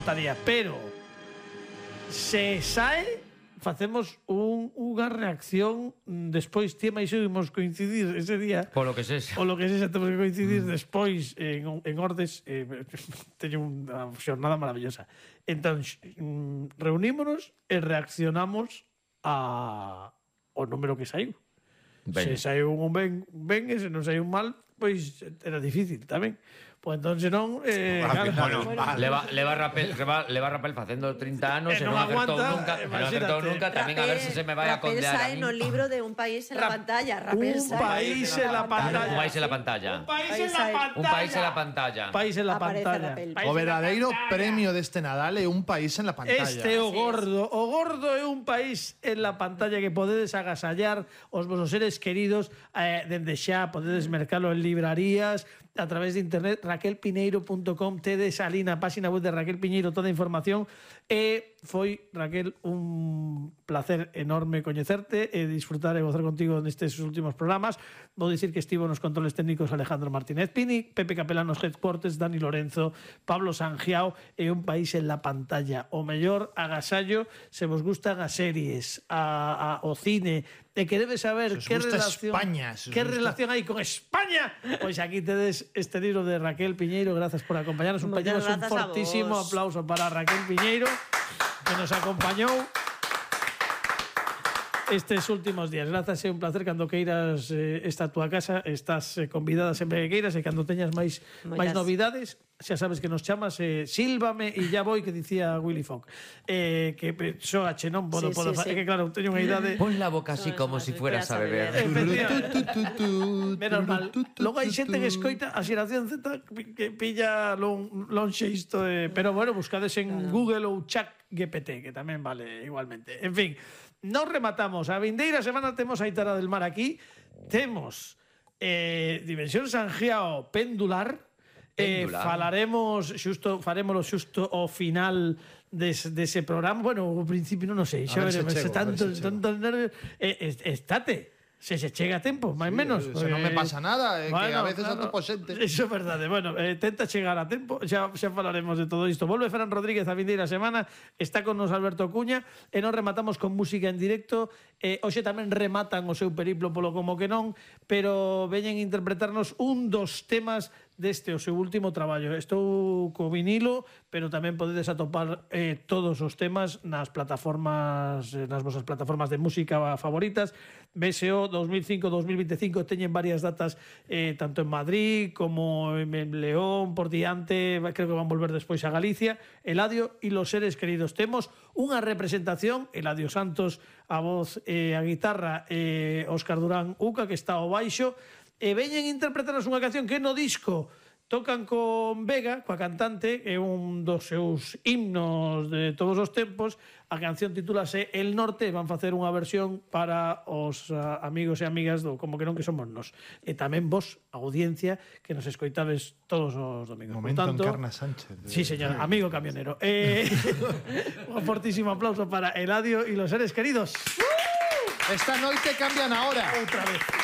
estaría, pero se sae, facemos unha reacción despois, tío, máis imos coincidir ese día. Polo que sexa. O lo que sexa, temos que coincidir despois en Ordes. Teño unha xornada maravillosa. Entón, reunímonos e reaccionamos ao número que saiu. Se saiu un ben, e se non saiu un mal, pois era difícil tamén. Pois entón, senón... Leva Rapel facendo 30 anos e non acertou nunca, tamén a ver se me vai a condear a Rapel sae mí. no libro de Un país en la pantalla. Rapel Un país en la pantalla. Un país en la pantalla. Un país en la pantalla. Un país en la pantalla. País en la Aparece pantalla. Rapel. O verdadeiro premio deste Nadal é Un país en la pantalla. Este é o gordo. O gordo é un país en la pantalla que podedes agasallar os vosos seres queridos dende xa, podedes mercalo en librarías, a través de internet, raquelpiñeiro.com, tedes ali na página web de Raquel Piñeiro toda a información. E foi, Raquel, un placer enorme coñecerte e disfrutar e gozar contigo nestes últimos programas. Vou dicir que estivo nos controles técnicos Alejandro Martínez Pini, Pepe Capelán nos headquarters, Dani Lorenzo, Pablo Sangiao e Un país en la pantalla. O mellor agasallo se vos gustan as series, o cine, e que debes saber que relación España, relación hai con España. Pois aquí tedes este libro de Raquel Piñeiro. Gracias por acompañarnos. Un fortísimo aplauso para Raquel Piñeiro, que nos acompañou estes últimos días. Grazas, é un placer. Cando queiras esta a túa casa, estás convidada sempre que queiras, e cando teñas máis novidades, xa sabes que nos chamas, sílvame e ya voy, que dicía Willy Fogg. Que xoache, non podo facer. É que claro, teño unha idade. Pon la boca así como si fueras a beber. Menos mal. Logo hai xente que escoita a xeración Z que pilla lonxe isto, pero bueno, buscades en Google ou ChatGPT, que tamén vale igualmente. En fin, nos rematamos. A vindeira semana temos a Aitara del Mar aquí. Temos Dimensión Sangiao pendular. Falaremos farémolo xusto ao final dese programa. Bueno, ao principio non o sei, xa veremos. Tantos nervios. Estate. Se chega a tempo, máis menos. Se non me pasa nada, que a veces atopo xente. Iso é verdade. Bueno, tenta chegar a tempo, xa falaremos de todo isto. Volve Fran Rodríguez a vindeira semana, está con nos Alberto Cuña, e nos rematamos con música en directo. Hoxe tamén rematan o seu periplo polo Como que non, pero veñen interpretarnos un dos temas deste o seu último traballo. Estou co vinilo, pero tamén podedes atopar todos os temas nas plataformas, nas vosas plataformas de música favoritas. BSO 2005-2025 teñen varias datas, tanto en Madrid como en León, por diante, creo que van volver despois a Galicia. Eladio e los seres queridos. Temos unha representación, Eladio Santos a voz e a guitarra, Óscar Durán Uca, que está ao baixo, e veñen interpretaros unha canción que no disco tocan con Vega, coa cantante, é un dos seus himnos de todos os tempos. A canción titúlase El Norte, e van facer unha versión para os amigos e amigas do Como que non, que somos nós. E tamén vos, a audiencia, que nos escoitades todos os domingos. Momento en Encarna Sánchez. Sí, señor, amigo camionero. Un fortísimo aplauso para Eladio y los seres queridos. Esta noite cambian ahora. Outra vez.